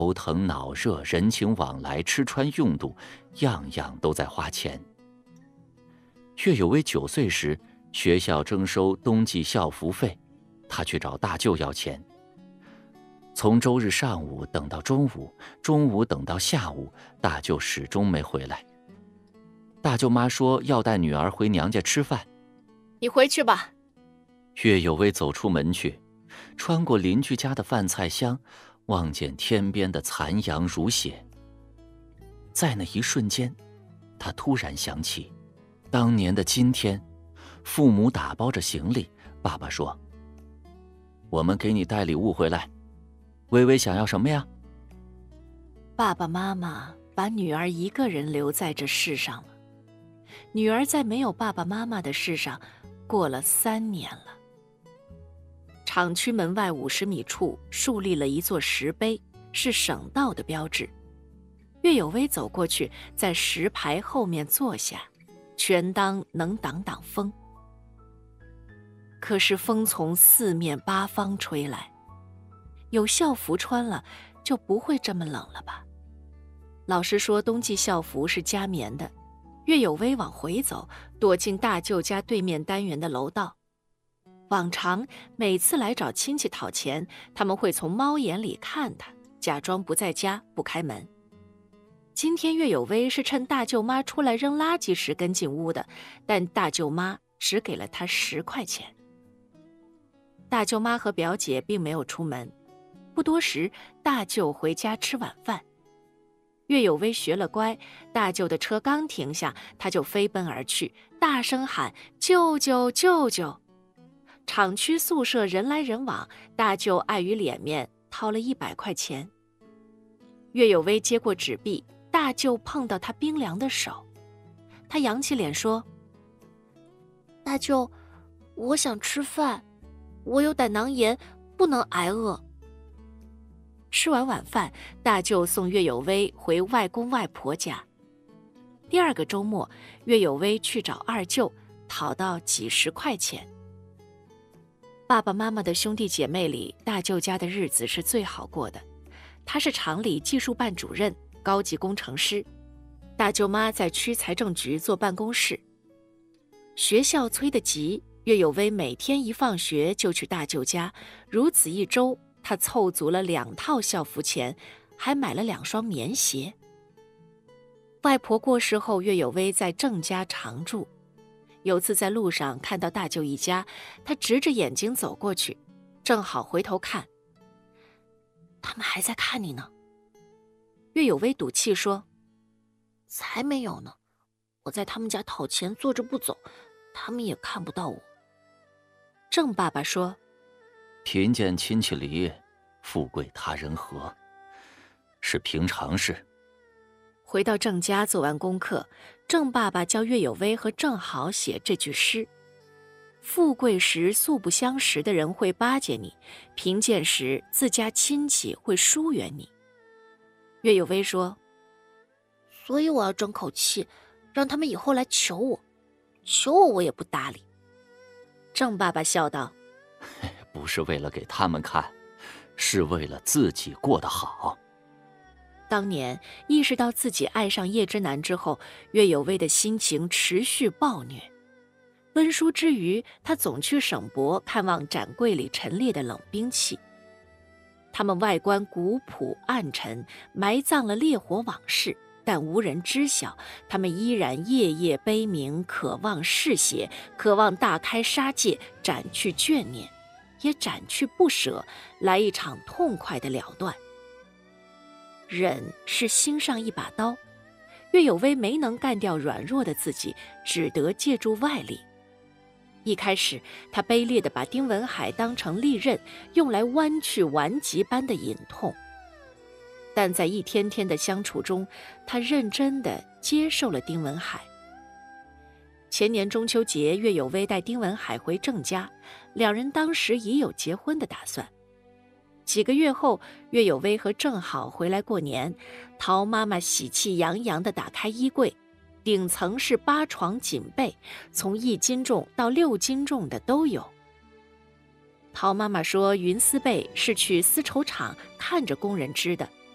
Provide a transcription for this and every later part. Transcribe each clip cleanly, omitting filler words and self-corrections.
头疼脑热、人情往来、吃穿用度，样样都在花钱。岳有为9岁时，学校征收冬季校服费，他去找大舅要钱。从周日上午等到中午，中午等到下午，大舅始终没回来。大舅妈说要带女儿回娘家吃饭。 你回去吧。 岳有为走出门去，穿过邻居家的饭菜香，望见天边的残阳如血。在那一瞬间，他突然想起当年的今天，父母打包着行李，爸爸说：“我们给你带礼物回来。”微微想要什么呀？ 爸爸妈妈把女儿一个人留在这世上了。女儿在没有爸爸妈妈的世上过了3年了。厂区门外50米处树立了一座石碑，是省道的标志。岳有为走过去，在石牌后面坐下，权当能挡挡风。可是风从4面8方吹来，有校服穿了，就不会这么冷了吧？老师说冬季校服是加棉的。岳有为往回走，躲进大舅家对面单元的楼道。往常每次来找亲戚讨钱，他们会从猫眼里看他，假装不在家，不开门。今天岳有为是趁大舅妈出来扔垃圾时跟进屋的，但大舅妈只给了他10块钱。大舅妈和表姐并没有出门，不多时，大舅回家吃晚饭。岳有为学了乖，大舅的车刚停下，他就飞奔而去，大声喊：“舅舅，舅舅！”厂区宿舍人来人往，大舅碍于脸面，掏了100块钱。岳有为接过纸币，大舅碰到他冰凉的手，他扬起脸说：“大舅，我想吃饭，我有胆囊炎，不能挨饿。”吃完晚饭，大舅送岳有为回外公外婆家。第2个周末，岳有为去找二舅，讨到几10块钱。爸爸妈妈的兄弟姐妹里，大舅家的日子是最好过的。他是厂里技术办主任，高级工程师。大舅妈在区财政局做办公室。学校催得急，岳有为每天一放学就去大舅家，如此1周，他凑足了2套校服钱，还买了2双棉鞋。外婆过世后，岳有为在郑家常住。有次在路上看到大舅一家，他直着眼睛走过去，正好回头看，他们还在看你呢。岳有为赌气说：“才没有呢，我在他们家讨钱坐着不走，他们也看不到我。”郑爸爸说：“ 贫贱亲戚离，富贵他人和，是平常事。” 回到郑家做完功课，郑爸爸教岳有为和郑好写这句诗：“富贵时素不相识的人会巴结你，贫贱时自家亲戚会疏远你。”岳有为说：“所以我要争口气，让他们以后来求我，求我也不搭理。”郑爸爸笑道：“ 不是为了给他们看，是为了自己过得好。” 当年意识到自己爱上叶之南之后，岳有为的心情持续暴虐。温书之余，他总去省博看望展柜里陈列的冷兵器。它们外观古朴暗沉，埋葬了烈火往事，但无人知晓，他们依然夜夜悲鸣，渴望嗜血，渴望大开杀戒，斩去眷念，也斩去不舍，来一场痛快的了断。忍是心上一把刀，岳有为没能干掉软弱的自己，只得借助外力。一开始，他卑劣地把丁文海当成利刃，用来剜去顽疾般的隐痛。但在一天天的相处中，他认真地接受了丁文海。前年中秋节，岳有为带丁文海回郑家，两人当时已有结婚的打算。几个月后，岳有为和郑好回来过年，陶妈妈喜气洋洋地打开衣柜，顶层是8床锦被，从1斤重到6斤重的都有。陶妈妈说，云丝被是去丝绸厂看着工人织的，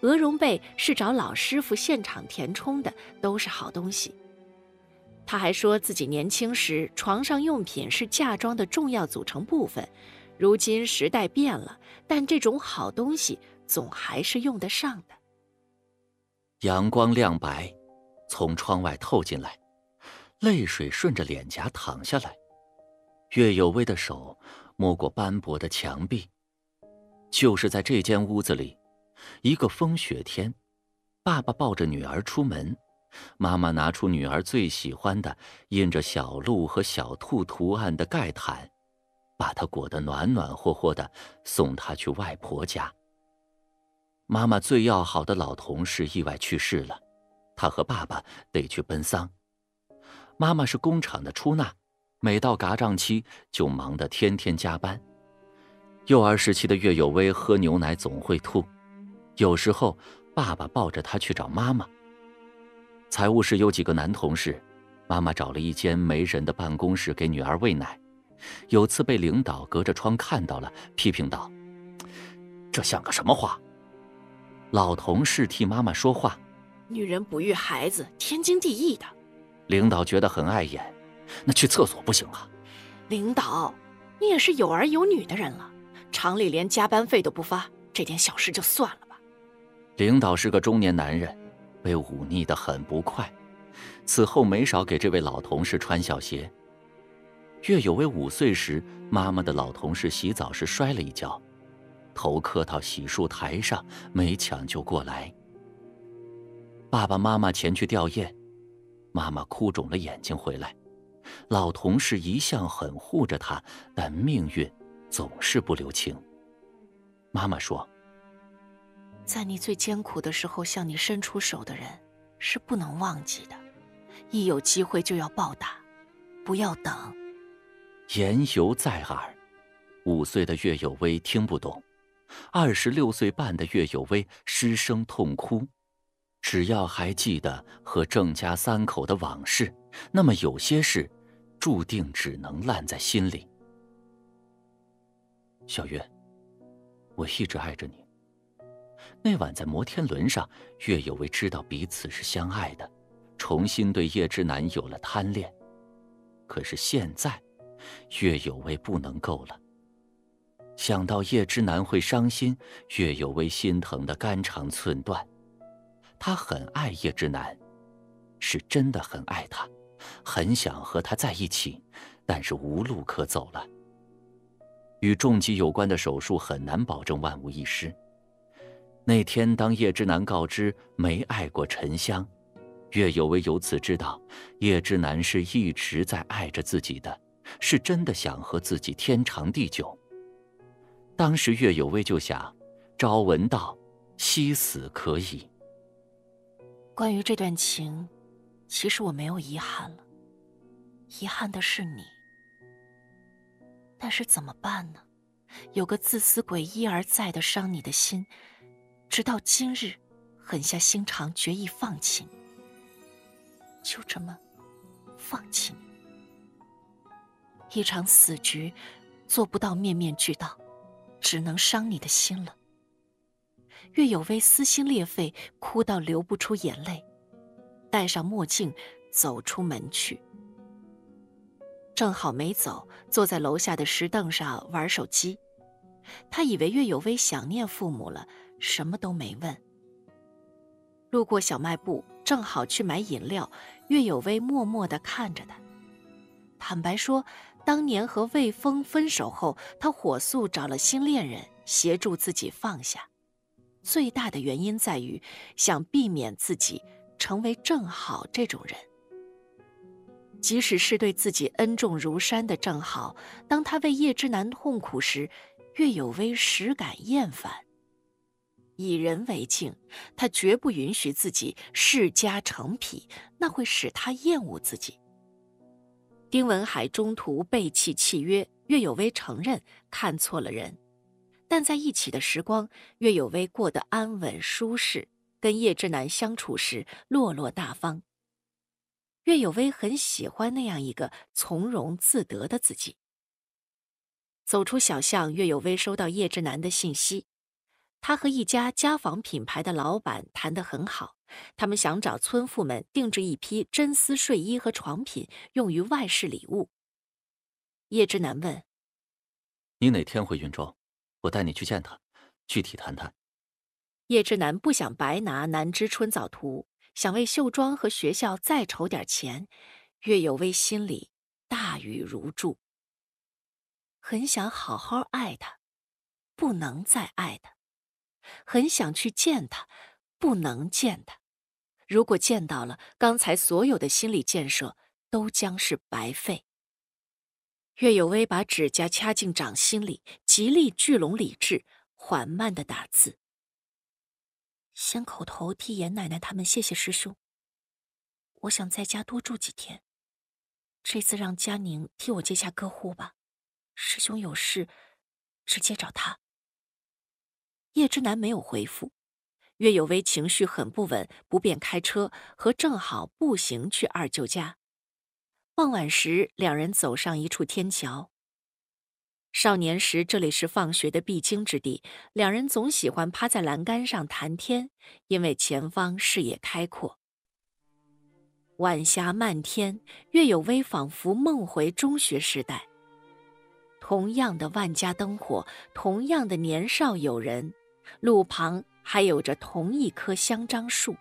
鹅绒被是找老师傅现场填充的，都是好东西。他还说自己年轻时床上用品是嫁妆的重要组成部分，如今时代变了，但这种好东西总还是用得上的。 阳光亮白，从窗外透进来，泪水顺着脸颊淌下来。岳有薇的手摸过斑驳的墙壁。就是在这间屋子里，一个风雪天，爸爸抱着女儿出门，妈妈拿出女儿最喜欢的印着小鹿和小兔图案的盖毯，把她裹得暖暖和和的，送她去外婆家。妈妈最要好的老同事意外去世了，她和爸爸得去奔丧。妈妈是工厂的出纳，每到嘎账期就忙得天天加班。幼儿时期的岳有薇喝牛奶总会吐，有时候爸爸抱着她去找妈妈。财务室有几个男同事，妈妈找了一间没人的办公室给女儿喂奶。有次被领导隔着窗看到了，批评道：“这像个什么话？”老同事替妈妈说话：“ 女人不育孩子，天经地义的。” 领导觉得很碍眼：“那去厕所不行啊？” 领导，你也是有儿有女的人了，厂里连加班费都不发，这点小事就算了吧。 领导是个中年男人，被忤逆得很不快，此后没少给这位老同事穿小鞋。岳有薇5岁时，妈妈的老同事洗澡时摔了一跤，头磕到洗漱台上，没抢救过来。爸爸妈妈前去吊唁，妈妈哭肿了眼睛回来。老同事一向很护着她，但命运总是不留情。妈妈说：“ 在你最艰苦的时候向你伸出手的人，是不能忘记的，一有机会就要报答，不要等。” 言犹在耳，5岁的岳有薇听不懂，26岁半的岳有薇失声痛哭。只要还记得和郑家3口的往事，那么有些事注定只能烂在心里。小月，我一直爱着你。那晚在摩天轮上，岳有薇知道彼此是相爱的，重新对叶之南有了贪恋。可是现在，岳有薇不能够了。想到叶之南会伤心，岳有薇心疼得肝肠寸断。她很爱叶之南，是真的很爱他，很想和他在一起，但是无路可走了。与重疾有关的手术很难保证万无一失。那天当叶之南告知没爱过沉香，岳有薇由此知道叶之南是一直在爱着自己的，是真的想和自己天长地久。当时岳有薇就想，朝闻道，夕死可矣。 关于这段情，其实我没有遗憾了，遗憾的是你。但是怎么办呢？有个自私鬼一而再的伤你的心，直到今日，狠下心肠决意放弃你，就这么放弃你。一场死局，做不到面面俱到，只能伤你的心了。岳有薇撕心裂肺，哭到流不出眼泪，戴上墨镜走出门去。正好没走，坐在楼下的石凳上玩手机。他以为岳有薇想念父母了，什么都没问。路过小卖部，正好去买饮料，岳有薇默默地看着他。坦白说，当年和魏峰分手后，他火速找了新恋人协助自己放下。最大的原因在于想避免自己成为郑好这种人。即使是对自己恩重如山的郑好，当他为叶之南痛苦时，岳有薇实感厌烦。以人为镜，他绝不允许自己世家成癖，那会使他厌恶自己。丁文海中途背弃契约，岳有薇承认看错了人。但在一起的时光，岳有薇过得安稳舒适，跟叶之南相处时落落大方。岳有薇很喜欢那样一个从容自得的自己。走出小巷，岳有薇收到叶之南的信息， 他和一家家纺品牌的老板谈得很好，他们想找村妇们定制一批真丝睡衣和床品，用于外事礼物。叶之南问： 你哪天回云州？我带你去见他，具体谈谈。 叶之南不想白拿南知春早图，想为绣庄和学校再筹点钱。岳有为心里大雨如注，很想好好爱他，不能再爱他；很想去见他，不能见他。如果见到了，刚才所有的心理建设都将是白费。岳有为把指甲掐进掌心里，极力聚拢理智，缓慢地打字。先口头替严奶奶他们谢谢师兄，我想在家多住几天。这次让佳宁替我接下客户吧，师兄有事直接找他。叶之南没有回复。岳有为情绪很不稳，不便开车，和正好步行去二舅家。傍晚时，两人走上一处天桥。少年时这里是放学的必经之地，两人总喜欢趴在栏杆上谈天，因为前方视野开阔。晚霞漫天，岳有为仿佛梦回中学时代。同样的万家灯火，同样的年少友人，路旁还有着同一棵香樟树。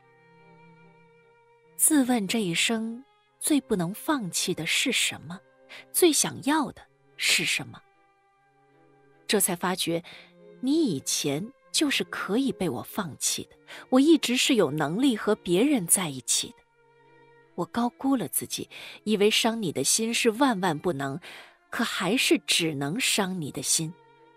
自问这一生最不能放弃的是什么？最想要的是什么？这才发觉，你以前就是可以被我放弃的，我一直是有能力和别人在一起的。我高估了自己，以为伤你的心是万万不能，可还是只能伤你的心。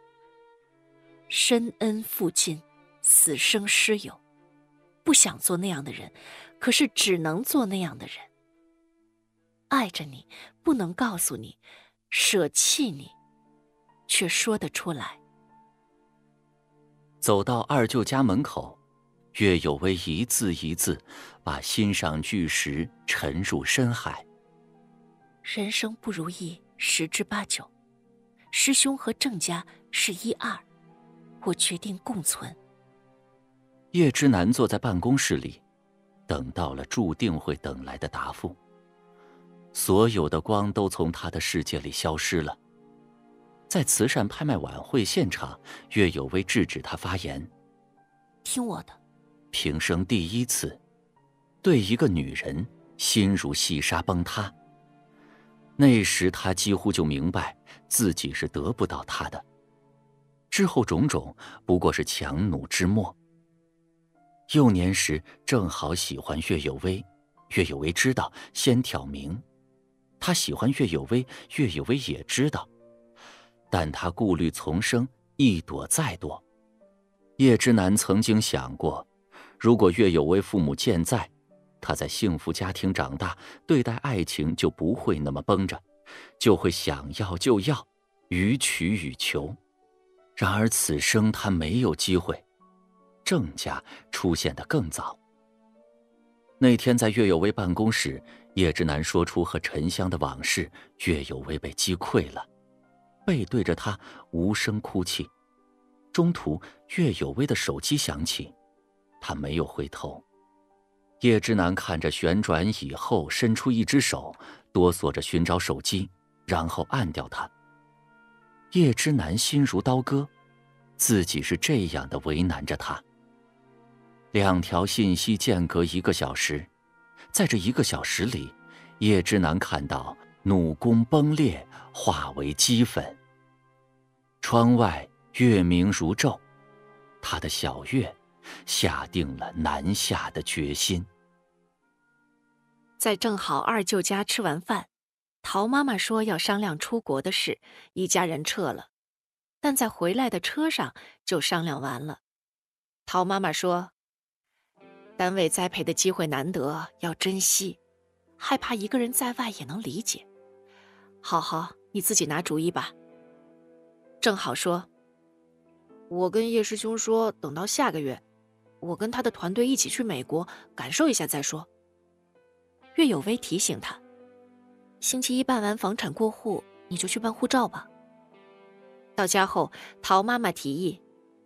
深恩负尽，死生师友，不想做那样的人，可是只能做那样的人。爱着你，不能告诉你，舍弃你，却说得出来。 走到二舅家门口，岳有为一字一字把心上巨石沉入深海。 人生不如意十之八九，师兄和郑家是一二，我决定共存。 叶之南坐在办公室里，等到了注定会等来的答复。所有的光都从他的世界里消失了。在慈善拍卖晚会现场，岳有为制止他发言。 听我的。 平生第一次，对一个女人心如细沙崩塌。那时他几乎就明白自己是得不到她的，之后种种不过是强弩之末。幼年时正好喜欢岳有为，岳有为知道，先挑明。他喜欢岳有为，岳有为也知道，但他顾虑丛生，一躲再躲。叶之南曾经想过，如果岳有为父母健在，他在幸福家庭长大，对待爱情就不会那么绷着，就会想要就要，予取予求。然而此生他没有机会，郑家出现得更早。那天在岳有为办公室，叶之南说出和沉香的往事，岳有为被击溃了，背对着他无声哭泣。中途岳有为的手机响起，他没有回头。叶之南看着旋转以后伸出一只手，哆嗦着寻找手机，然后按掉它。叶之南心如刀割，自己是这样的为难着他。两条信息间隔1个小时，在这1个小时里，叶之南看到弩弓崩裂，化为齑粉。窗外月明如昼，他的小月下定了南下的决心。 在正好二舅家吃完饭，陶妈妈说要商量出国的事，一家人撤了，但在回来的车上就商量完了。陶妈妈说，单位栽培的机会难得，要珍惜，害怕一个人在外也能理解。好好，你自己拿主意吧。正好说，我跟叶师兄说，等到下个月，我跟他的团队一起去美国感受一下再说。岳有为提醒他，星期一办完房产过户，你就去办护照吧。到家后，陶妈妈提议，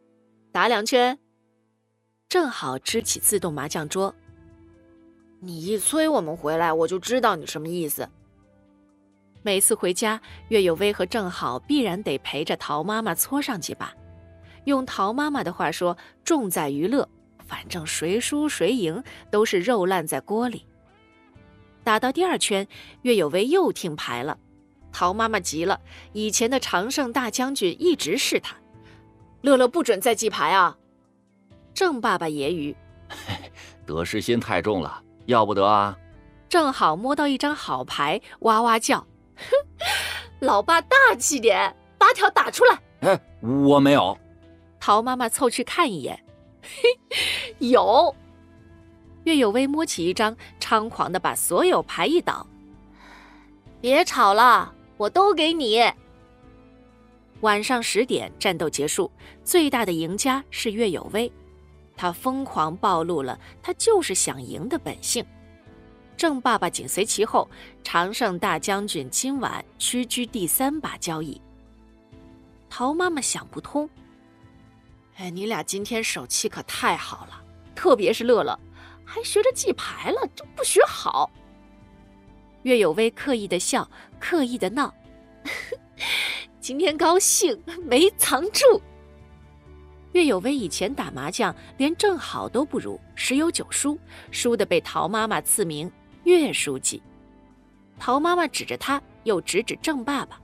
打2圈。正好支起自动麻将桌。你一催我们回来，我就知道你什么意思。每次回家，岳有为和正好必然得陪着陶妈妈搓上几把。用陶妈妈的话说，重在娱乐，反正谁输谁赢都是肉烂在锅里。打到第2圈，岳有为又听牌了。陶妈妈急了，以前的常胜大将军一直是他。乐乐不准再记牌啊！郑爸爸揶揄， 得失心太重了，要不得啊。 正好摸到一张好牌，哇哇叫，老爸大气点，8条打出来。 我没有。 陶妈妈凑去看一眼，有。岳有为摸起一张，猖狂地把所有牌一倒。别吵了，我都给你。晚上10点，战斗结束，最大的赢家是岳有为。他疯狂暴露了他就是想赢的本性。郑爸爸紧随其后，常胜大将军今晚屈居第3把交椅。陶妈妈想不通，你俩今天手气可太好了，特别是乐乐，还学着记牌了，这不学好。岳有为刻意的笑，刻意的闹，今天高兴没藏住。岳有为以前打麻将连正好都不如，10有9输，输得被陶妈妈赐名岳书记。陶妈妈指着他，又指指郑爸爸，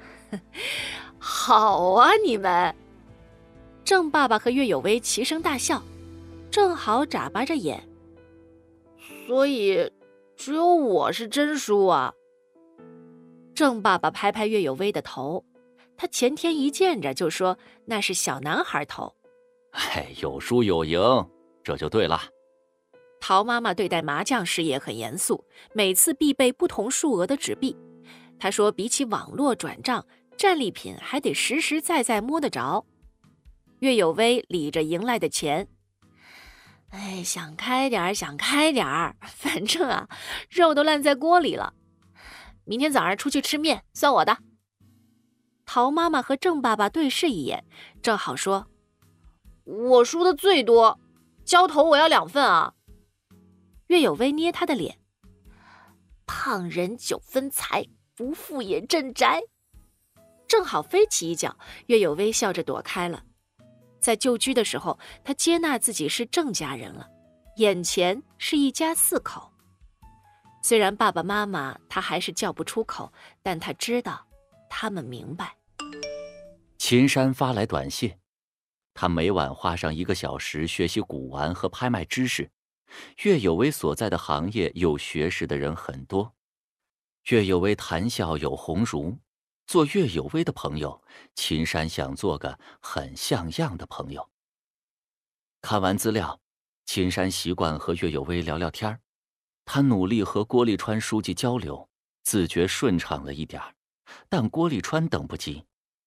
好啊你们。郑爸爸和岳有为齐声大笑，正好眨巴着眼。所以只有我是真输啊。郑爸爸拍拍岳有为的头，他前天一见着就说那是小男孩头。 有输有赢，这就对了。 陶妈妈对待麻将时也很严肃，每次必备不同数额的纸币。她说比起网络转账，战利品还得实实在在摸得着。岳有为理着赢来的钱，想开点想开点，反正啊，肉都烂在锅里了。明天早上出去吃面，算我的。陶妈妈和郑爸爸对视一眼，正好说，我输的最多，浇头我要2份啊。岳有为捏他的脸，胖人9分财，不富也镇宅。正好飞起一脚，岳有为笑着躲开了。在旧居的时候，他接纳自己是郑家人了，眼前是一家4口。虽然爸爸妈妈他还是叫不出口，但他知道他们明白。 秦山发来短信，他每晚花上1个小时学习古玩和拍卖知识。岳有为所在的行业有学识的人很多，岳有为谈笑有鸿儒，做岳有为的朋友，秦山想做个很像样的朋友。看完资料，秦山习惯和岳有为聊聊天，他努力和郭立川书记交流，自觉顺畅了一点，但郭立川等不及。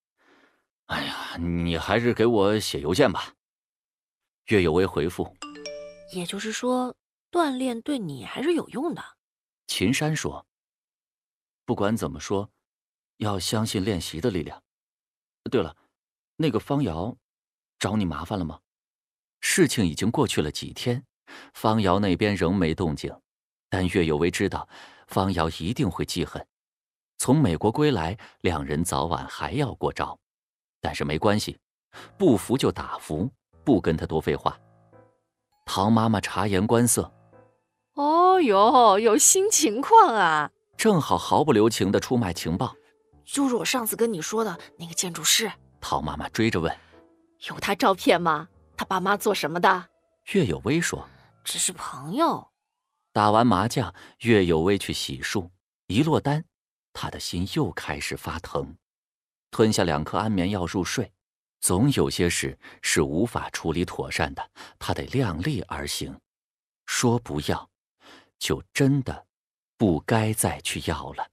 你还是给我写邮件吧。岳有为回复， 也就是说，锻炼对你还是有用的。 秦山说，不管怎么说，要相信练习的力量。对了，那个方瑶找你麻烦了吗？事情已经过去了几天，方瑶那边仍没动静，但岳有为知道方瑶一定会记恨。从美国归来，2人早晚还要过招，但是没关系，不服就打服，不跟他多废话。陶妈妈察言观色， 哦哟，有新情况啊！ 正好毫不留情地出卖情报。 就是我上次跟你说的那个建筑师。 陶妈妈追着问， 有他照片吗？他爸妈做什么的？ 岳有为说， 只是朋友。 打完麻将，岳有为去洗漱，一落单，他的心又开始发疼。吞下2颗安眠药入睡，总有些事是无法处理妥善的，他得量力而行。说不要，就真的不该再去要了。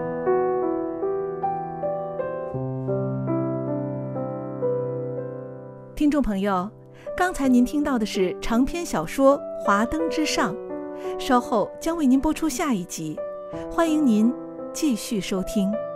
听众朋友，刚才您听到的是长篇小说《华灯之上》，稍后将为您播出下一集，欢迎您继续收听。